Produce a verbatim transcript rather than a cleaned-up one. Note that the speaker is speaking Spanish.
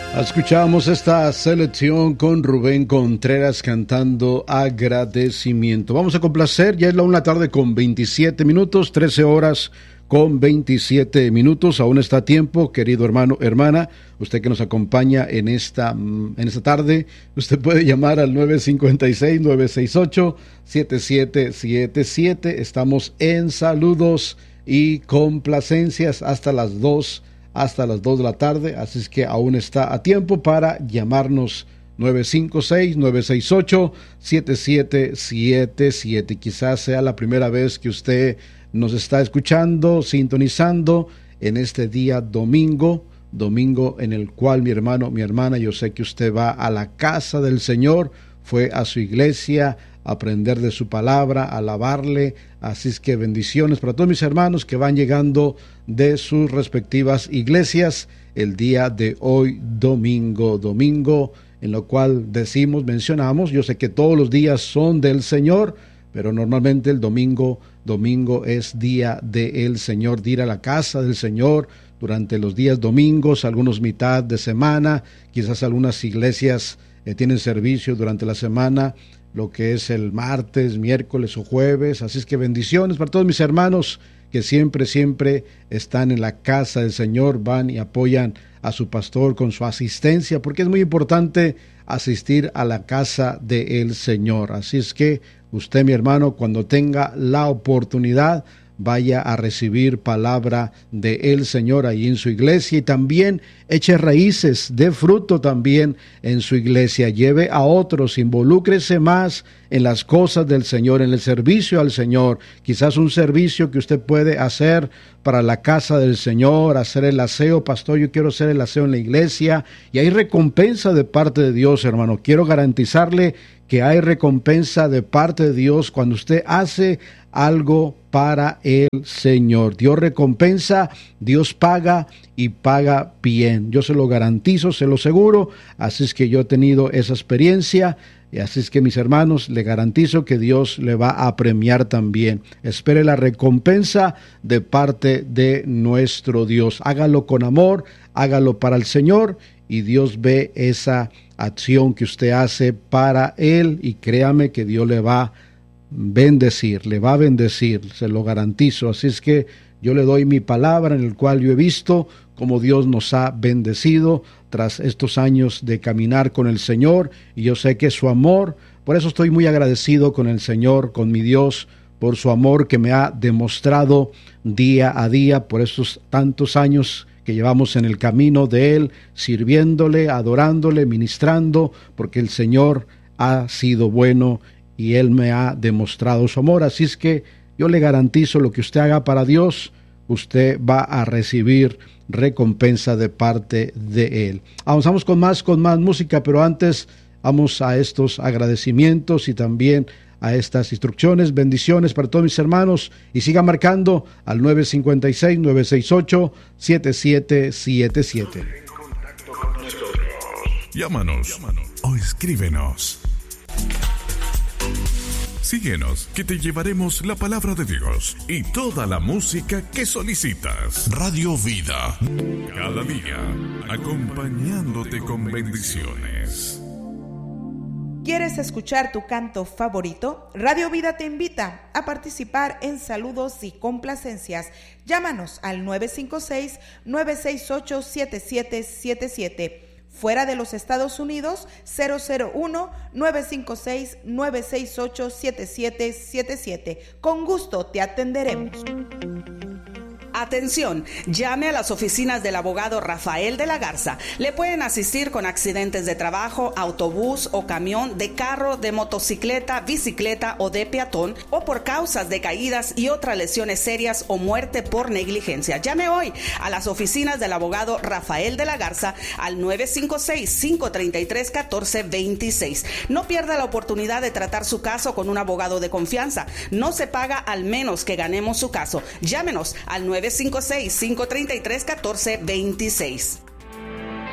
Escuchamos esta selección con Rubén Contreras cantando Agradecimiento. Vamos a complacer, ya es la una de la tarde con veintisiete minutos, trece horas con veintisiete minutos. Aún está a tiempo, querido hermano, hermana, usted que nos acompaña en esta, en esta tarde, usted puede llamar al nueve cinco seis, nueve seis ocho, siete siete siete siete. Estamos en saludos y complacencias hasta las dos hasta las dos de la tarde, así es que aún está a tiempo para llamarnos nueve cinco seis, nueve seis ocho, siete siete siete siete. Quizás sea la primera vez que usted nos está escuchando, sintonizando en este día domingo, domingo en el cual mi hermano, mi hermana, yo sé que usted va a la casa del Señor, fue a su iglesia a aprender de su palabra, a alabarle. Así es que bendiciones para todos mis hermanos que van llegando de sus respectivas iglesias el día de hoy, domingo, domingo, en lo cual decimos, mencionamos, yo sé que todos los días son del Señor, pero normalmente el domingo, domingo es día del Señor, de ir a la casa del Señor durante los días domingos, algunos mitad de semana, quizás algunas iglesias eh, tienen servicio durante la semana, lo que es el martes, miércoles o jueves. Así es que bendiciones para todos mis hermanos que siempre, siempre están en la casa del Señor, van y apoyan a su pastor con su asistencia, porque es muy importante asistir a la casa del Señor. Así es que usted, mi hermano, cuando tenga la oportunidad, vaya a recibir palabra de el Señor ahí en su iglesia y también eche raíces, dé fruto también en su iglesia, lleve a otros, involúcrese más en las cosas del Señor, en el servicio al Señor, quizás un servicio que usted puede hacer para la casa del Señor, hacer el aseo, pastor, yo quiero hacer el aseo en la iglesia, y hay recompensa de parte de Dios, hermano, quiero garantizarle que hay recompensa de parte de Dios cuando usted hace algo para el Señor. Dios recompensa, Dios paga y paga bien. Yo se lo garantizo, se lo aseguro. Así es que yo he tenido esa experiencia y así es que mis hermanos, le garantizo que Dios le va a premiar también. Espere la recompensa de parte de nuestro Dios. Hágalo con amor, hágalo para el Señor y Dios ve esa acción que usted hace para Él y créame que Dios le va a bendecir, le va a bendecir, se lo garantizo. Así es que yo le doy mi palabra en el cual yo he visto cómo Dios nos ha bendecido tras estos años de caminar con el Señor y yo sé que su amor, por eso estoy muy agradecido con el Señor, con mi Dios, por su amor que me ha demostrado día a día por estos tantos años que llevamos en el camino de Él, sirviéndole, adorándole, ministrando, porque el Señor ha sido bueno y Él me ha demostrado su amor. Así es que yo le garantizo lo que usted haga para Dios, usted va a recibir recompensa de parte de Él. Avanzamos con más, con más música, pero antes vamos a estos agradecimientos y también a estas instrucciones, bendiciones para todos mis hermanos y siga marcando al nueve cinco seis, nueve seis ocho, siete siete siete siete. Llámanos, Llámanos o escríbenos. Síguenos, que te llevaremos la palabra de Dios y toda la música que solicitas. Radio Vida, cada día acompañándote con bendiciones. ¿Quieres escuchar tu canto favorito? Radio Vida te invita a participar en saludos y complacencias. Llámanos al nueve cinco seis, nueve seis ocho, siete siete siete siete. Fuera de los Estados Unidos, cero cero uno, nueve cinco seis, nueve seis ocho, siete siete siete siete. Con gusto te atenderemos. Atención, llame a las oficinas del abogado Rafael de la Garza. Le pueden asistir con accidentes de trabajo, autobús o camión, de carro, de motocicleta, bicicleta o de peatón, o por causas de caídas y otras lesiones serias o muerte por negligencia. Llame hoy a las oficinas del abogado Rafael de la Garza al nueve cinco seis, cinco tres tres, uno cuatro dos seis. No pierda la oportunidad de tratar su caso con un abogado de confianza. No se paga al menos que ganemos su caso. Llámenos al nueve cinco seis, cinco tres tres, uno cuatro dos seis.